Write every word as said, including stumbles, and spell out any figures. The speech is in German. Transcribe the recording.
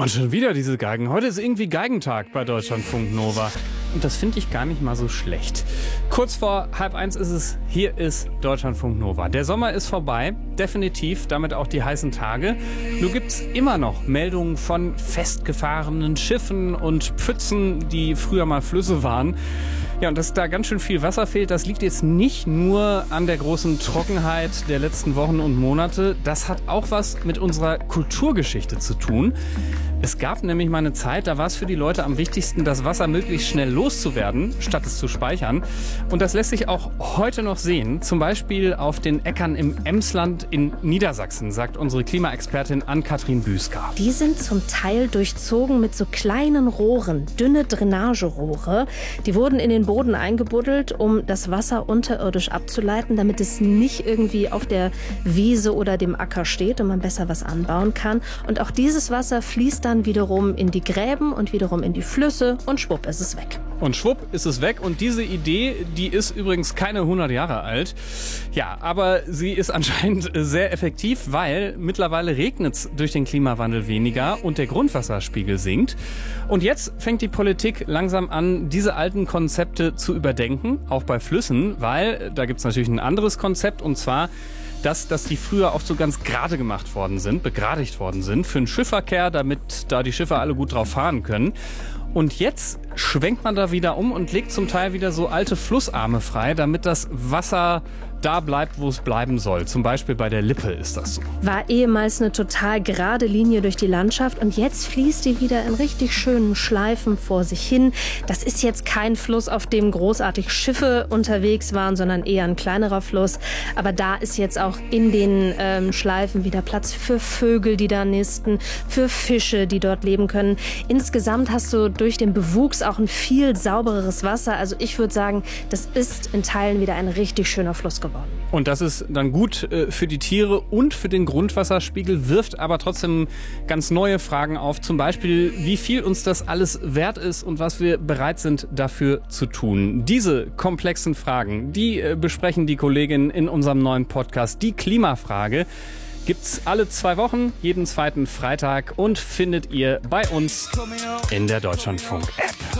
Und schon wieder diese Geigen. Heute ist irgendwie Geigentag bei Deutschlandfunk Nova. Und das finde ich gar nicht mal so schlecht. Kurz vor halb eins ist es, hier ist Deutschlandfunk Nova. Der Sommer ist vorbei, definitiv, damit auch die heißen Tage. Nur gibt es immer noch Meldungen von festgefahrenen Schiffen und Pfützen, die früher mal Flüsse waren. Ja, und dass da ganz schön viel Wasser fehlt, das liegt jetzt nicht nur an der großen Trockenheit der letzten Wochen und Monate. Das hat auch was mit unserer Kulturgeschichte zu tun. Es gab nämlich mal eine Zeit, da war es für die Leute am wichtigsten, das Wasser möglichst schnell loszuwerden, statt es zu speichern. Und das lässt sich auch heute noch sehen, zum Beispiel auf den Äckern im Emsland in Niedersachsen, sagt unsere Klimaexpertin Ann-Kathrin Büsker. Die sind zum Teil durchzogen mit so kleinen Rohren, dünne Drainagerohre. Die wurden in den Boden eingebuddelt, um das Wasser unterirdisch abzuleiten, damit es nicht irgendwie auf der Wiese oder dem Acker steht und man besser was anbauen kann. Und auch dieses Wasser fließt dann wiederum in die Gräben und wiederum in die Flüsse und schwupp ist es weg. Und schwupp ist es weg. Und diese Idee, die ist übrigens keine hundert Jahre alt. Ja, aber sie ist anscheinend sehr effektiv, weil mittlerweile regnet es durch den Klimawandel weniger und der Grundwasserspiegel sinkt. Und jetzt fängt die Politik langsam an, diese alten Konzepte zu überdenken, auch bei Flüssen, weil da gibt es natürlich ein anderes Konzept, und zwar dass, dass die früher oft so ganz gerade gemacht worden sind, begradigt worden sind für den Schiffverkehr, damit da die Schiffe alle gut drauf fahren können. Und jetzt schwenkt man da wieder um und legt zum Teil wieder so alte Flussarme frei, damit das Wasser da bleibt, wo es bleiben soll. Zum Beispiel bei der Lippe ist das so. War ehemals eine total gerade Linie durch die Landschaft und jetzt fließt die wieder in richtig schönen Schleifen vor sich hin. Das ist jetzt kein Fluss, auf dem großartig Schiffe unterwegs waren, sondern eher ein kleinerer Fluss. Aber da ist jetzt auch in den ähm, Schleifen wieder Platz für Vögel, die da nisten, für Fische, die dort leben können. Insgesamt hast du durch den Bewuchs auch ein viel saubereres Wasser. Also ich würde sagen, das ist in Teilen wieder ein richtig schöner Fluss geworden. Und das ist dann gut äh, für die Tiere und für den Grundwasserspiegel, wirft aber trotzdem ganz neue Fragen auf. Zum Beispiel, wie viel uns das alles wert ist und was wir bereit sind dafür zu tun. Diese komplexen Fragen, die äh, besprechen die Kolleginnen in unserem neuen Podcast, die Klimafrage. Gibt's alle zwei Wochen, jeden zweiten Freitag und findet ihr bei uns in der Deutschlandfunk-App.